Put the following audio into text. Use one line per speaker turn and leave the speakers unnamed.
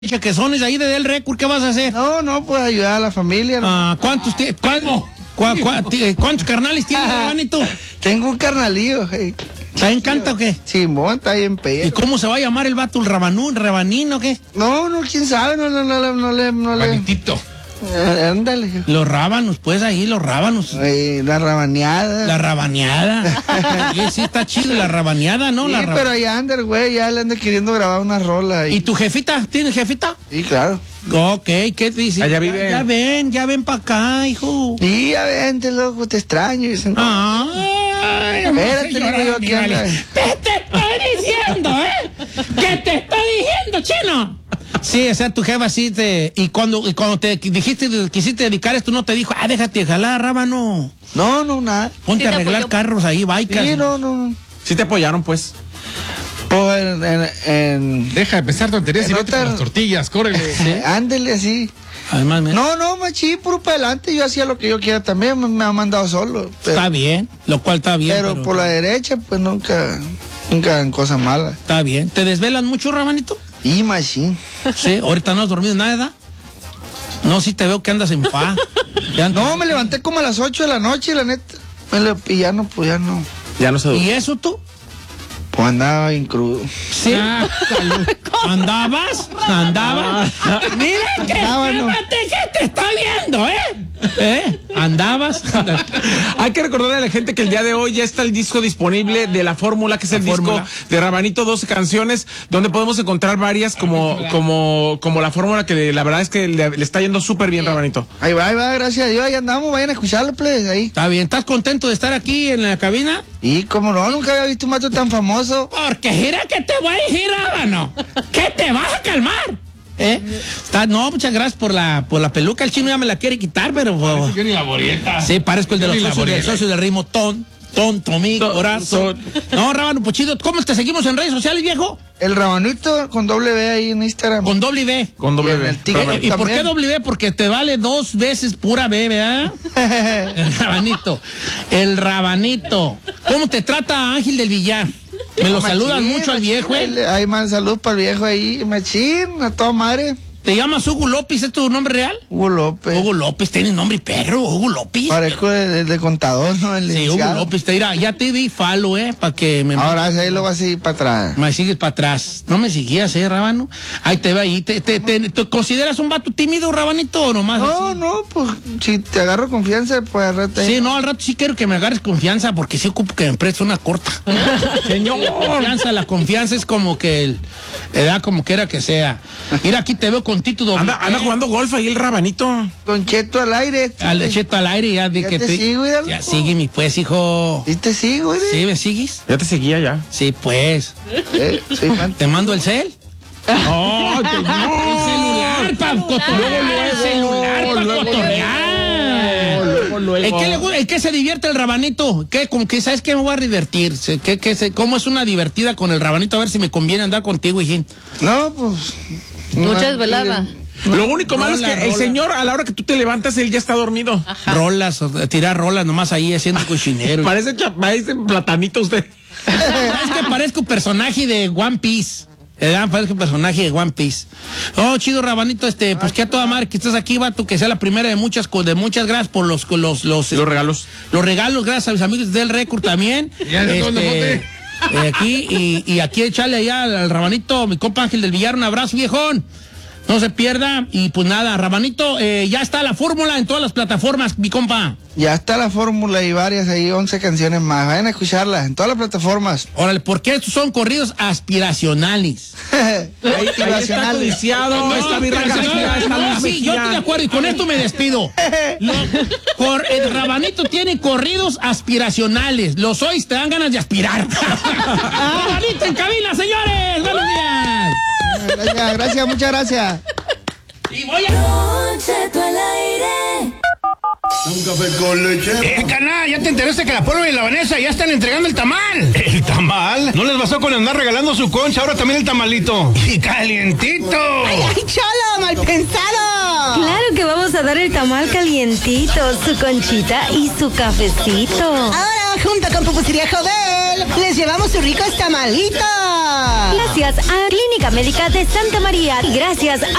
Chequezones ahí de Del Record, ¿qué vas a hacer?
No, pues ayudar a la familia. ¿No?
¿Cuántos carnales tienes, hermanito?
Tengo un carnalillo.
¿Está en canta o qué?
Simón, está bien pedo.
¿Y cómo se va a llamar el vato, el rabanín o qué?
No, quién sabe, no le.
Rabanitito.
Ándale.
Los rábanos, pues ahí, los rábanos.
La rabaneada.
La rabaneada. Sí, está chido la rabaneada, ¿no?
Sí, pero ya anda el güey, ya le anda queriendo grabar una rola.
¿Y tu jefita? ¿Tienes jefita?
Sí, claro.
Ok, ¿qué dice?
Allá vive.
Ya ven para acá, hijo.
Sí, ya vente, loco, te extraño. Dicen,
Ay,
espérate, digo yo, ¿qué anda?
Te estoy diciendo, ¿Qué te estoy diciendo, chino? Sí, o sea, tu jefa sí y cuando te quisiste dedicar esto, no te dijo, déjate jalar, rábano.
No, nada.
Ponte a arreglar carros ahí, bikes.
Sí, no.
Sí te apoyaron, pues.
Pues
Deja de pensar tonterías y vete con las tortillas, córrele.
¿Sí?
Ándele así.
Además,
No, machín, puro para adelante. Yo hacía lo que yo quiera también, me ha mandado solo.
Está bien, lo cual está bien.
Pero por la derecha, pues nunca en cosas malas.
Está bien. ¿Te desvelan mucho, rabanito?
Y machín.
Sí, ahorita no has dormido nada, ¿verdad? No, sí te veo que andas en paz.
No, me levanté como a las 8 de la noche, la neta. Y ya no.
Ya no se duerme.
¿Y eso tú?
Pues andaba bien crudo.
Sí. ¿Andabas? Mira que te está viendo, ¿Andabas?
Hay que recordarle a la gente que el día de hoy ya está el disco disponible de La Fórmula, que es el disco de Rabanito, 12 canciones, donde podemos encontrar varias como La Fórmula, que la verdad es que le está yendo súper bien, Rabanito.
Ahí va, gracias a Dios, ahí andamos, vayan a escucharlo, pues, ahí.
Está bien, ¿estás contento de estar aquí en la cabina?
Y como no, nunca había visto un mato tan famoso.
Porque gira que te voy a decir, rábano, que te vas a calmar. No, muchas gracias por la peluca. El chino ya me la quiere quitar, pero...
Parece que ni la borieta.
Sí, parezco el de los socios del ritmo. Tonto, mi corazón. No, rábano, pochido, ¿cómo te seguimos en redes sociales, viejo?
El Rabanito con W ahí en Instagram.
Con W.
Con W.
¿Y por qué W? Porque te vale 2 veces pura B, ¿verdad? El Rabanito. ¿Cómo te trata Ángel del Villar? Me lo saludan mucho al viejo,
Hay más salud para el viejo ahí, machín, a toda madre.
¿Te llamas Hugo López? ¿Es tu nombre real?
Hugo López.
Hugo López, tiene nombre perro, Hugo López.
Parezco de contador, ¿no?
Sí, Hugo López, ya te di follow, para que me...
Ahora ahí lo vas a seguir para atrás.
Me sigues para atrás. No me seguías, rábano. Ahí te va ahí. ¿Te consideras un vato tímido, Rabanito, o nomás?
No, pues si te agarro confianza, pues al rato.
Sí, no, al rato sí quiero que me agarres confianza, porque sí ocupo que me prestes una corta. Señor, la confianza es como que como quiera que sea. Mira, aquí te veo con Tito
Anda jugando golf ahí el Rabanito.
Con Cheto al aire.
Cheto al aire, ya de
ya
que
te sigo,
ya sígueme, pues, hijo.
¿Sí te sigo,
¿Sí me sigues?
Ya te seguía ya.
Sí, pues.
Soy fan.
¿Te mando el cel?
¡Oh,
el celular, para cotorrear. ¿En qué se divierte el Rabanito? ¿Sabes qué me voy a divertir? ¿Cómo es una divertida con el Rabanito? A ver si me conviene andar contigo, hijín.
No, pues...
Muchas veladas.
Lo único malo es que el señor, a la hora que tú te levantas, él ya está dormido.
Ajá.
Tirar rolas nomás ahí haciendo cochinero.
Parece platanito usted.
Es que parezco un personaje de One Piece. Parece un personaje de One Piece. Oh, chido, Rabanito, pues que a toda madre que estás aquí, vato, que sea la primera de muchas gracias por los
regalos.
Los regalos, gracias a mis amigos del Record también. Aquí aquí echarle allá al Rabanito, mi compa Ángel del Villar, un abrazo, viejón. No se pierda. Y pues nada, Rabanito, ya está la fórmula en todas las plataformas, mi compa.
Ya está la fórmula y varias ahí, 11 canciones más. Vayan a escucharlas en todas las plataformas.
Órale, porque estos son corridos aspiracionales.
Ahí está codiciado, está virreal.
Sí, yo estoy de acuerdo y con esto me despido. El Rabanito tiene corridos aspiracionales. Los hoy te dan ganas de aspirar. Rabanito en cabina, señores. Buenos días.
Gracias, muchas gracias.
Y voy a...
Un café con leche.
Canal, ya te enteraste que la Polo y la Vanessa ya están entregando el tamal. ¿El tamal? ¿No les bastó con andar regalando su concha, ahora también el tamalito? ¡Y calientito!
¡Ay, cholo, mal pensado! Claro que vamos a dar el tamal calientito, su conchita y su cafecito.
Ahora, junto con Pupusería Jovel, les llevamos sus ricos tamalitos.
Gracias a Clínica Médica de Santa María y gracias a